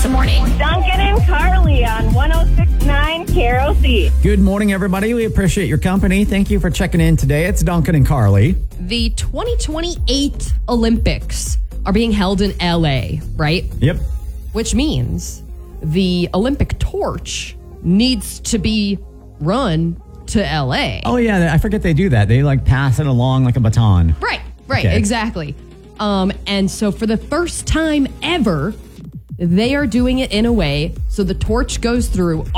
Good morning. Duncan and Carly on 106.9 KROC. Good morning, everybody. We appreciate your company. Thank you for checking in today. It's Duncan and Carly. The 2028 Olympics are being held in LA, right? Yep. Which means the Olympic torch needs to be run to LA. Oh, yeah. I forget they do that. They pass it along like a baton. Right, Okay. exactly. And so for the first time ever, they are doing it in a way so the torch goes through